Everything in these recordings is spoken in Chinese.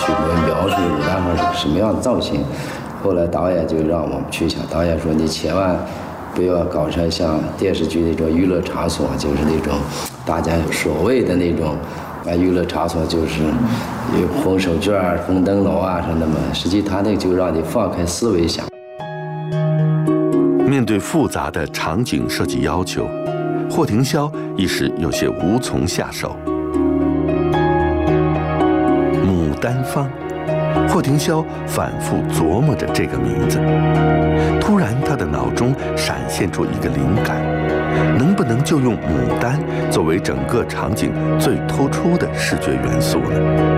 去描述牡丹花是什么样的造型。后来导演就让我们去想，导演说你千万不要搞成像电视剧那种娱乐场所，就是那种大家所谓的那种娱乐场所，就是有红手绢啊、红灯笼啊什么的。实际他那就让你放开思维想。 面对复杂的场景设计要求，霍廷霄一时有些无从下手。牡丹坊，霍廷霄反复琢磨着这个名字。突然，他的脑中闪现出一个灵感：能不能就用牡丹作为整个场景最突出的视觉元素呢？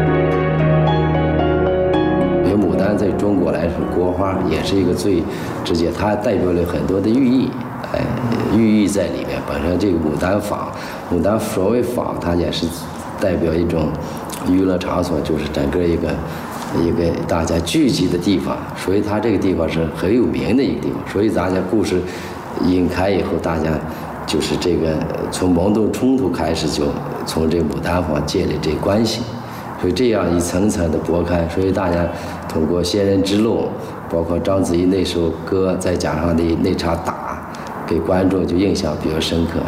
因为牡丹在中国来说，国花也是一个最直接，它代表了很多的寓意，寓意在里面。本身这个牡丹坊，牡丹所谓坊，它也是代表一种娱乐场所，就是整个一个大家聚集的地方，所以它这个地方是很有名的一个地方。所以大家故事引开以后，大家就是这个从蒙洞冲突开始，就从这个牡丹坊建立这关系。所以这样一层层的拨开，所以大家通过仙人之路，包括章子怡那首歌，再加上那场打，给观众就印象比较深刻。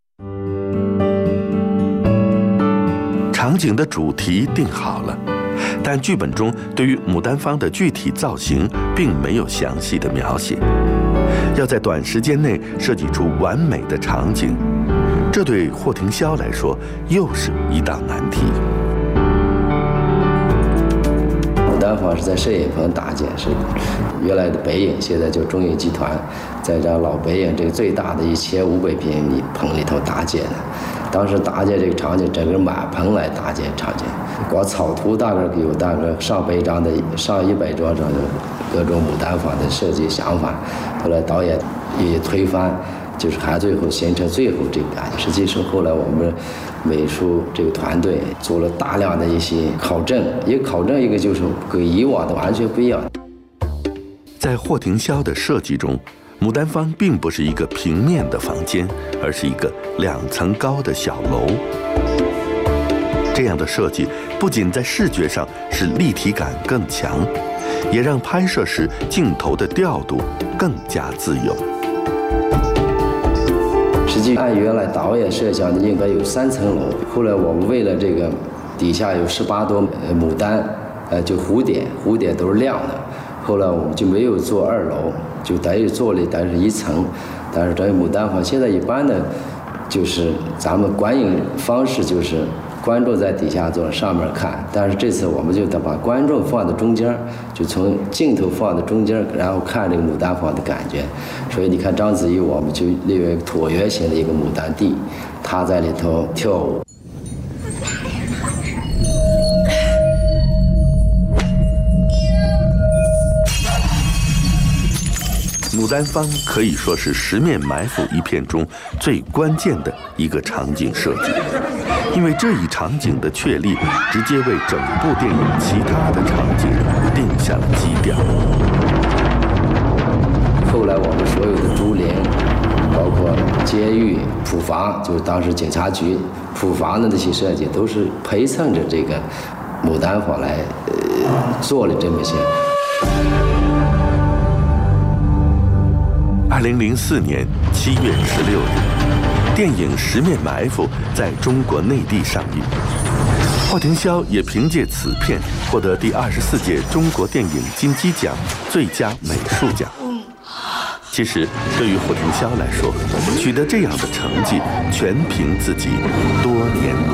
场景的主题定好了，但剧本中对于牡丹坊的具体造型并没有详细的描写。要在短时间内设计出完美的场景，这对霍廷霄来说又是一道难题。 牡丹坊是在摄影棚搭建，是原来的北影，现在叫中影集团，在这老北影这个最大的1500平米棚里头搭建的。当时搭建这个场景，整个满棚来搭建场景，光草图大概有大概上100张的各种牡丹坊的设计想法。后来导演也推翻，就是还最后形成最后这个感觉。实际上后来我们美术这个团队做了大量的一些考证，一个考证一个就是跟以往的完全不一样。 在霍廷霄的设计中，牡丹坊并不是一个平面的房间，而是一个2层高的小楼。这样的设计不仅在视觉上使立体感更强，也让拍摄时镜头的调度更加自由。 实际按原来导演设想的应该有3层楼，后来我们为了这个底下有18朵牡丹，就蝴蝶都是亮的。后来我们就没有做2楼，就等于做了但是1层，但是等于牡丹坊现在一般的，就是咱们观影方式就是观众在底下坐上面看，但是这次我们就得把观众放在中间，就从镜头放在中间，然后看这个牡丹坊的感觉。所以你看章子怡，我们就利用一个椭圆形的一个牡丹地，她在里头跳舞。 牡丹坊可以说是《十面埋伏》一片中最关键的一个场景设计，因为这一场景的确立，直接为整部电影其他的场景定下了基调。 后来我们所有的竹林，包括监狱、普房，就是当时警察局普房的那些设计，都是陪衬着这个牡丹坊来做了这么些。 2004年7月16日，电影《十面埋伏》在中国内地上映。霍廷霄也凭借此片获得第24届中国电影金鸡奖最佳美术奖。其实，对于霍廷霄来说，取得这样的成绩，全凭自己多年努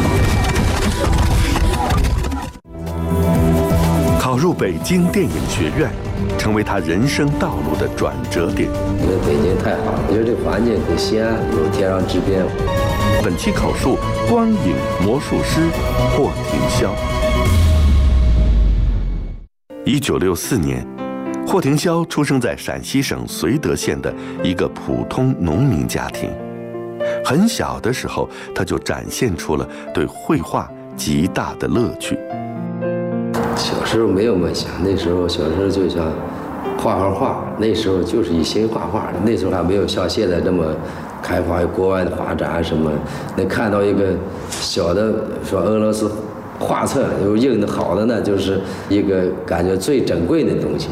力。考入北京电影学院，成为他人生道路的转折点。 因为北京太好了，我觉得这个环境跟西安有天壤之别。 本期口述：光影魔术师霍廷霄。1964年，霍廷霄出生在陕西省绥德县的一个普通农民家庭。很小的时候，他就展现出了对绘画极大的乐趣。 小时候没有梦想，那时候小时候就想画画，那时候就是一心画画。那时候还没有像现在这么开发国外的画展什么，能看到一个小的说俄罗斯画册有印的好的呢，就是一个感觉最珍贵的东西。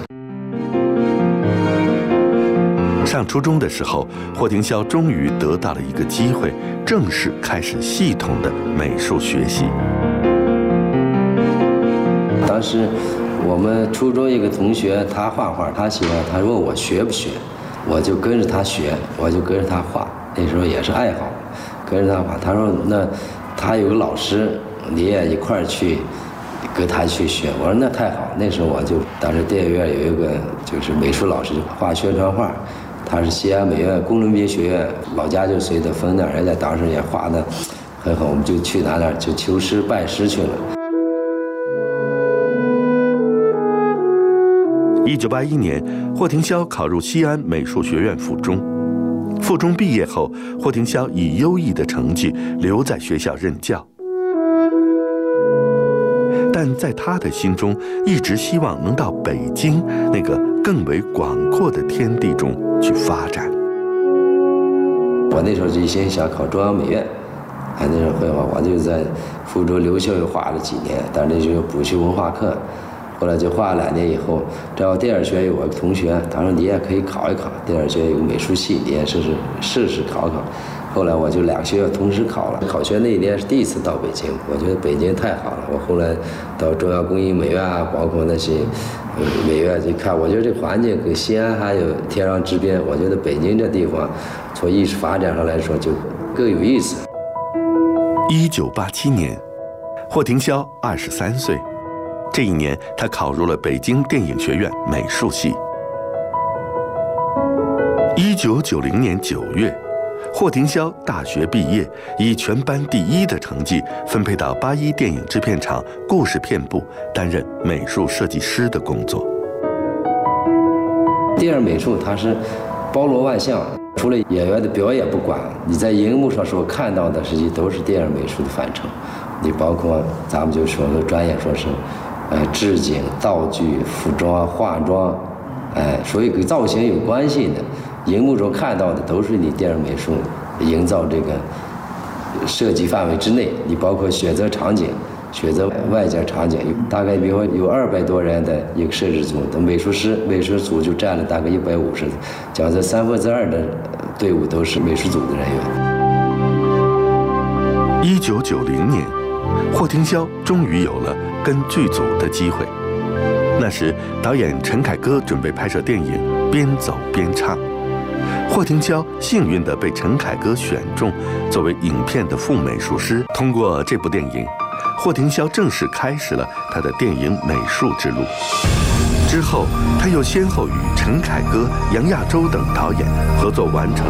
上初中的时候，霍廷霄终于得到了一个机会，正式开始系统的美术学习。 当时我们初中一个同学，他画画，他喜欢，他问我学不学，我就跟着他学，我就跟着他画。那时候也是爱好，跟着他画。他说那他有个老师，你也一块儿去跟他去学。我说那太好。那时候我就当时电影院有一个就是美术老师画宣传画，他是西安美院龚伦斌学院，老家就随德丰那儿，人家当时也画的很好，我们就去那儿就求师拜师去了。 1981年，霍廷霄考入西安美术学院附中。附中毕业后，霍廷霄以优异的成绩留在学校任教。但在他的心中，一直希望能到北京那个更为广阔的天地中去发展。 我那时候就一心想考中央美院，那时候绘画，我就在附中留校又画了几年，但是那时候补习文化课。后来就画了2年以后，正好电影学院有个同学，他说你也可以考一考，电影学院有个美术系，你也试试考考。后来我就2个学院同时考了。考学那一年是第一次到北京，我觉得北京太好了。我后来到中央工艺美院啊，包括那些美院去看，我觉得这环境跟西安还有天壤之别。我觉得北京这地方从艺术发展上来说就更有意思。 1987年，霍廷霄23岁。这一年，他考入了北京电影学院美术系。1990年9月，霍廷霄大学毕业，以全班第1的成绩分配到81电影制片厂故事片部担任美术设计师的工作。 电影美术它是包罗万象，除了演员的表演不管，你在荧幕上所看到的实际都是电影美术的范畴。你包括咱们就说的专业说是置景、道具、服装、化妆，所以跟造型有关系的，荧幕中看到的都是你电影美术营造这个设计范围之内。你包括选择场景、选择外景场景，大概比如说有200多人的一个设置组，美术组就占了大概150，将近2/3的队伍都是美术组的人员。1990年，霍廷霄终于有了跟剧组的机会。那时，导演陈凯歌准备拍摄电影《边走边唱》，霍廷霄幸运地被陈凯歌选中，作为影片的副美术师。通过这部电影，霍廷霄正式开始了他的电影美术之路。之后，他又先后与陈凯歌、杨亚洲等导演合作完成